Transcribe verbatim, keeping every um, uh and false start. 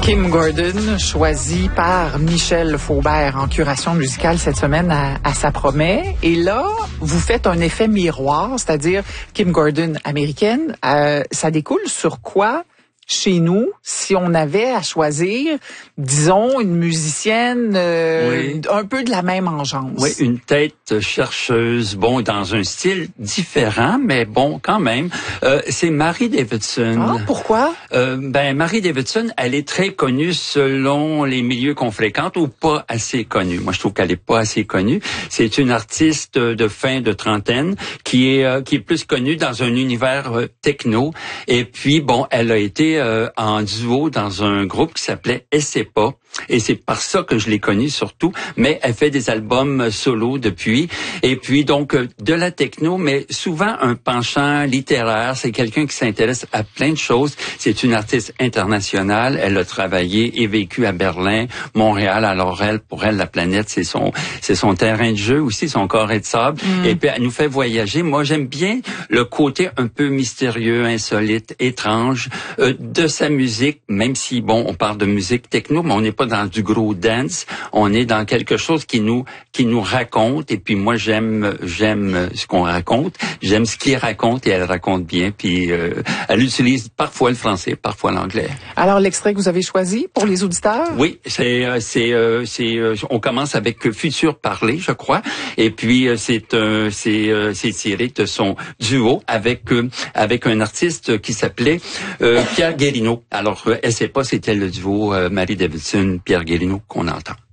Kim Gordon, choisi par Michel Faubert en curation musicale cette semaine à, à Ça promet. Et là, vous faites un effet miroir, c'est-à-dire Kim Gordon américaine. Euh, ça découle sur quoi chez nous si on avait à choisir, disons, une musicienne euh, oui. un peu de la même engeance? Oui, une tête chercheuse, bon, dans un style différent, mais bon, quand même. Euh, c'est Mary Davidson. Ah, pourquoi? Euh, ben, Mary Davidson, elle est très connue selon les milieux qu'on fréquente ou pas assez connue. Moi, je trouve qu'elle est pas assez connue. C'est une artiste de fin de trentaine qui est euh, qui est plus connue dans un univers euh, techno. Et puis, bon, elle a été euh, en duo dans un groupe qui s'appelait Ecepa. Et c'est par ça que je l'ai connue surtout. Mais elle fait des albums solo depuis. Et puis, donc, de la techno, mais souvent un penchant littéraire. C'est quelqu'un qui s'intéresse à plein de choses. C'est une artiste internationale. Elle a travaillé et vécu à Berlin, Montréal. Alors, elle, pour elle, la planète, c'est son, c'est son terrain de jeu aussi, son carré de sable. Mm. Et puis, elle nous fait voyager. Moi, j'aime bien le côté un peu mystérieux, insolite, étrange euh, de sa musique, même si, bon, on parle de musique techno, mais on n'est pas dans du gros dance. On est dans quelque chose qui nous, qui nous raconte. Et puis, moi, j'aime, j'aime ce qu'on raconte. J'aime ce qu'il raconte et elle raconte bien. Puis, euh, elle utilise parfois le français, parfois l'anglais. Alors, l'extrait que vous avez choisi pour les auditeurs? Oui, c'est, c'est, euh, c'est, euh, on commence avec Futur Parler, je crois. Et puis, euh, c'est, euh, c'est, euh, c'est tiré de son duo avec, euh, avec un artiste qui s'appelait euh, Pierre Guélineau. Alors, euh, elle sait pas, c'était le duo euh, Mary Davidson, Pierre Guélineau qu'on entend.